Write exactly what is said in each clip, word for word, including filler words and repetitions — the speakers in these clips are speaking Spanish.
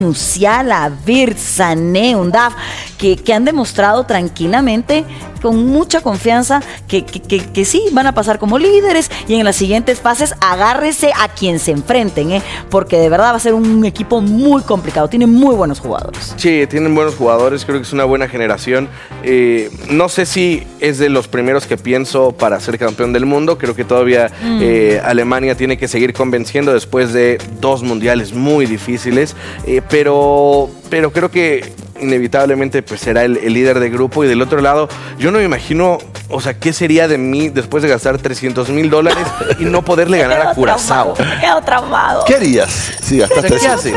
Musiala, Virts, Sané, Undaf, que, que han demostrado tranquilamente, con mucha confianza, que, que, que, que sí, van a pasar como líderes y en las siguientes fases agárrese a quien se enfrenten, ¿eh? Porque de verdad va a ser un equipo muy complicado, tiene muy buenos jugadores. Sí, tienen buenos jugadores, creo que es una buena generación. Eh, no sé si es de los primeros que pienso para ser campeón del mundo, creo que todavía mm. eh, Alemania tiene que seguir convenciendo después de dos mundiales muy difíciles, eh, pero, pero creo que inevitablemente pues será el, el líder de grupo. Y del otro lado, yo no me imagino, o sea, ¿qué sería de mí después de gastar trescientos mil dólares y no poderle ganar a Curazao? Me quedo traumado. ¿Qué harías si gastaste? O sea, ¿qué haces?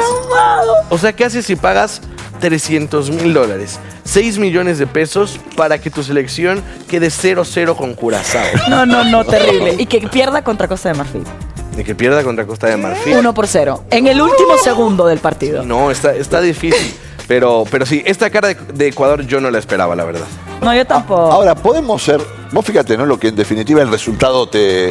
O sea, ¿qué haces si pagas trescientos mil dólares? seis millones de pesos para que tu selección quede cero cero con Curazao. No, no, no, terrible. Y que pierda contra Costa de Marfil. Y que pierda contra Costa de Marfil. uno por cero. En el último segundo del partido. No, está, está difícil. Pero, pero sí, esta cara de, de Ecuador yo no la esperaba, la verdad. No, yo tampoco. Ahora, podemos ser... Vos fíjate, ¿no? Lo que en definitiva el resultado te,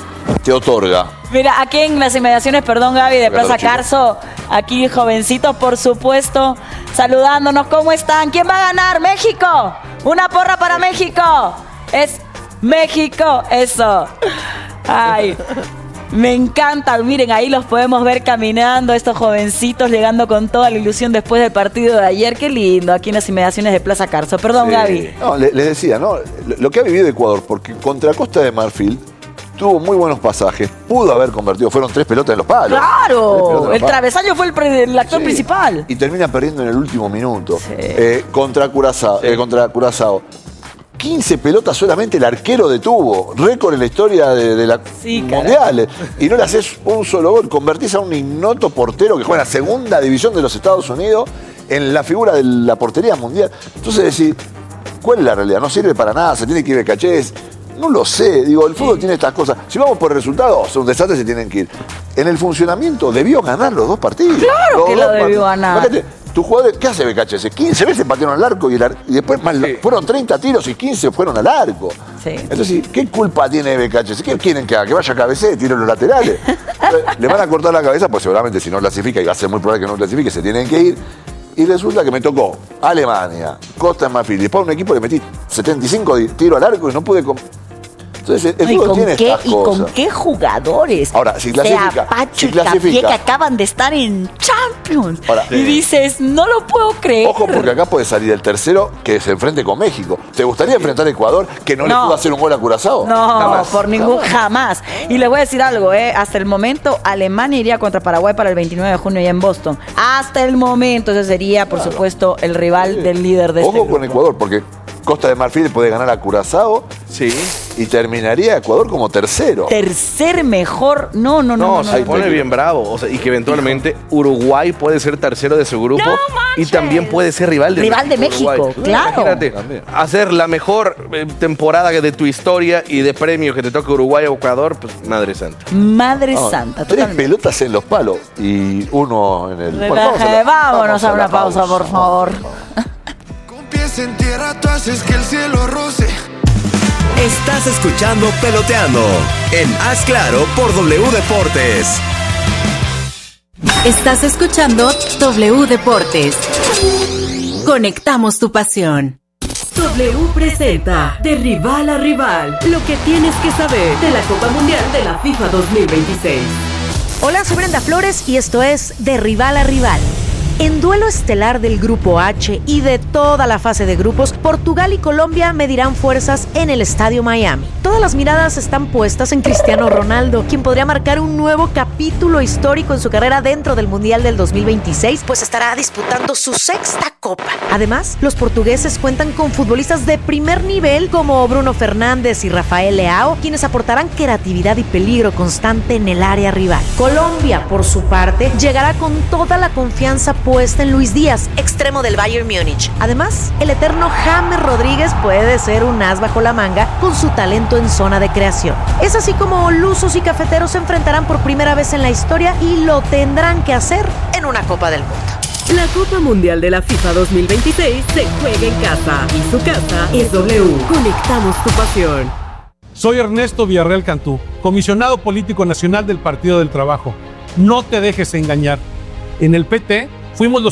te otorga. Mira, aquí en las inmediaciones, perdón, Gaby, de Claro, Plaza chico. Carso, aquí jovencitos, por supuesto, saludándonos. ¿Cómo están? ¿Quién va a ganar? ¡México! ¡Una porra para México! Es México, eso. Ay... Me encantan, miren, ahí los podemos ver caminando, estos jovencitos llegando con toda la ilusión después del partido de ayer. Qué lindo, aquí en las inmediaciones de Plaza Carso. Perdón, Sí. Gaby. No, les le decía, ¿no? Lo que ha vivido Ecuador, porque contra Costa de Marfil tuvo muy buenos pasajes, pudo haber convertido, fueron tres pelotas en los palos. ¡Claro! El travesaño fue el, pre- el actor Sí. principal. Y termina perdiendo en el último minuto. Sí. Eh, contra Curazao. Sí. Eh, contra Curazao. quince pelotas solamente el arquero detuvo. Récord en la historia de, de la Sí, mundial. Y no le haces un solo gol. Convertís a un ignoto portero que juega en la segunda división de los Estados Unidos en la figura de la portería mundial. Entonces decís, ¿cuál es la realidad? No sirve para nada, se tiene que ir de cachés. No lo sé, digo, el fútbol tiene estas cosas. Si vamos por el resultado, son un desastre, se tienen que ir. En el funcionamiento debió ganar los dos partidos. Claro Los que dos lo debió part- ganar. Fíjate, tu jugador, ¿qué hace B K H S? quince veces patearon al arco y, el ar- y después más, Sí. fueron treinta tiros y quince fueron al arco. Sí. Entonces, ¿qué culpa tiene B K H S? ¿Qué quieren que haga? ¿Que vaya a cabecea y tire los laterales? Le van a cortar la cabeza, pues seguramente si no clasifica, y va a ser muy probable que no clasifique, se tienen que ir. Y resulta que me tocó Alemania, Costa de Marfil, y después un equipo que metí setenta y cinco tiros al arco y no pude... Com- Entonces, el ¿Y fútbol con, tiene qué, estas ¿Y con cosas. qué jugadores? Ahora, si clasifica, Sea Pacho si y Capié, clasifica. que acaban de estar en Champions. Ahora, y sí. dices, no lo puedo creer. Ojo, porque acá puede salir el tercero que se enfrente con México. ¿Te gustaría enfrentar a Ecuador que no, le No. pudo hacer un gol a Curazao? No, Jamás. por ningún, jamás. Y les voy a decir algo, ¿eh? Hasta el momento, Alemania iría contra Paraguay para el veintinueve de junio allá en Boston. Hasta el momento, ese sería, por Claro. supuesto, el rival Sí. del líder de Ojo este grupo. con Ecuador, porque Costa de Marfil puede ganar a Curazao Sí. y terminaría Ecuador como tercero. Tercer mejor. No, no, no. No, no, se no, pone no. bien bravo. O sea, y que eventualmente Uruguay puede ser tercero de su grupo ¡No y manches! también puede ser rival de Rival de Uruguay. México, claro. Imagínate, También. hacer la mejor eh, temporada de tu historia y de premio que te toque Uruguay o Ecuador, pues madre santa. Madre No, santa, tres totalmente. pelotas en los palos y uno en el... Bueno, vamos a Relaje, la- vámonos a la una pausa, por favor. Con pies en tierra tú haces que el cielo roce. Estás escuchando Peloteando en Haz Claro por W Deportes. Estás escuchando W Deportes. Conectamos tu pasión. W presenta De Rival a Rival, lo que tienes que saber de la Copa Mundial de la FIFA dos mil veintiséis. Hola, soy Brenda Flores y esto es De Rival a Rival. En duelo estelar del Grupo H y de toda la fase de grupos, Portugal y Colombia medirán fuerzas en el Estadio Miami. Todas las miradas están puestas en Cristiano Ronaldo, quien podría marcar un nuevo capítulo histórico en su carrera dentro del Mundial del dos mil veintiséis, pues estará disputando su sexta Copa. Además, los portugueses cuentan con futbolistas de primer nivel como Bruno Fernández y Rafael Leao, quienes aportarán creatividad y peligro constante en el área rival. Colombia, por su parte, llegará con toda la confianza puesta en Luis Díaz, extremo del Bayern Múnich. Además, el eterno James Rodríguez puede ser un as bajo la manga con su talento en zona de creación. Es así como lusos y cafeteros se enfrentarán por primera vez en la historia y lo tendrán que hacer en una Copa del Mundo. La Copa Mundial de la FIFA dos mil veintiséis se juega en casa y su casa es W. Conectamos tu pasión. Soy Ernesto Villarreal Cantú, comisionado político nacional del Partido del Trabajo. No te dejes engañar. En el P T fuimos los